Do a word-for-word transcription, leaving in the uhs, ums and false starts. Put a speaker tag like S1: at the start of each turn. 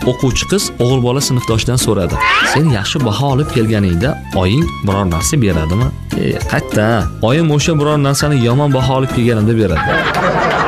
S1: o'quvchi qiz o'g'il bola sinfdoshidan so'radi: "Sen yaxshi baho olib kelganingda oying biror narsa beradimi?" E, qayta. Oyim o'sha biror narsani yomon baho olib kelganimda beradi.